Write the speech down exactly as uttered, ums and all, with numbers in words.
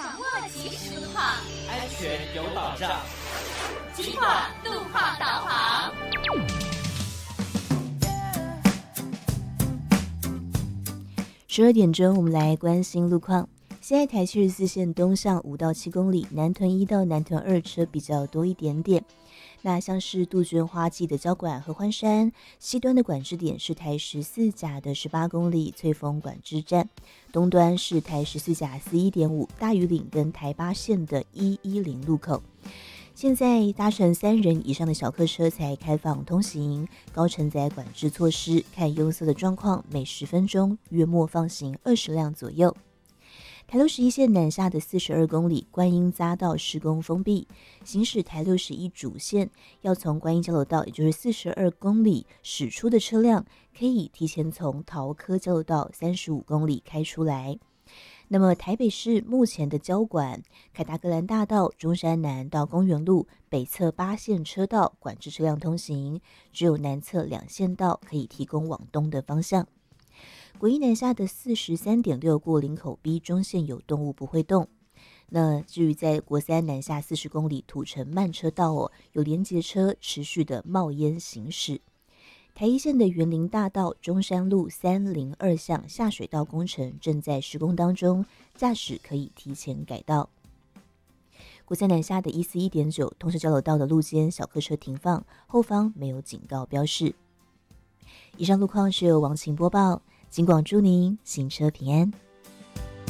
掌握即时路况， 安全有保障。 警广路况导航。 十二点钟，我们来关心路况。现在台七十四线东向五到七公里，南屯一到南屯二车比较多一点点。那像是杜鹃花季的交管合欢山西端的管制点是台十四甲的十八公里翠峰管制站，东端是台十四甲四一点五大屿岭跟台八线的一一零路口。现在搭乘三人以上的小客车才开放通行，高承载管制措施，看拥塞的状况，每十分钟约莫放行二十辆左右。台六十一线南下的四十二公里观音匝道施工封闭，行驶台六十一主线要从观音交流道，也就是四十二公里驶出的车辆，可以提前从桃科交流道三十五公里开出来。那么台北市目前的交管，凯达格兰大道中山南到公园路北侧八线车道管制车辆通行，只有南侧两线道可以提供往东的方向。国一南下的 四十三点六 过林口 B 中线有动物不会动。那至于在国三南下四十公里土城慢车道哦，有连结车持续的冒烟行驶。台一线的园林大道中山路三零二巷下水道工程正在施工当中，驾驶可以提前改道。国三南下的一四一点九通识交流道的路肩小客车停放，后方没有警告标示。以上路况是由王晴播报，警广祝您行车平安。